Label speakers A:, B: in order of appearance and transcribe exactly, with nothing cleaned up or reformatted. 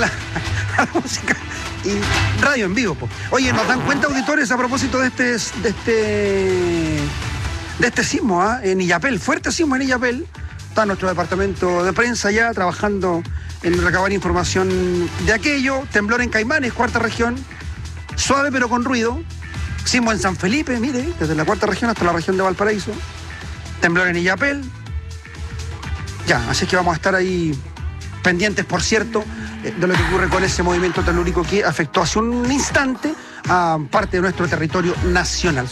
A: la, a la música y radio en vivo, po. Oye, ¿nos dan cuenta, auditores, a propósito de este de este de este sismo, ¿ah? En Illapel, fuerte sismo en Illapel? Está nuestro departamento de prensa ya trabajando en recabar información de aquello. Temblor en Caimanes, cuarta región, suave pero con ruido. Sismo en San Felipe, mire, desde la cuarta región hasta la región de Valparaíso. Temblor en Illapel. Ya, así que vamos a estar ahí pendientes, por cierto, de lo que ocurre con ese movimiento telúrico que afectó hace un instante a parte de nuestro territorio nacional.